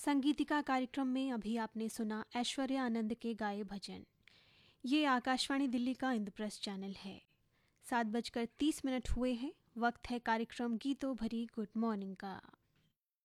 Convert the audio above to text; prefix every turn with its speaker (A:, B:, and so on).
A: संगीतिका कार्यक्रम में अभी आपने सुना ऐश्वर्या आनंद के गाए भजन। ये आकाशवाणी दिल्ली का इंद्रप्रस्थ चैनल है। 7:30 हुए हैं। वक्त है कार्यक्रम गीतों भरी गुड मॉर्निंग का।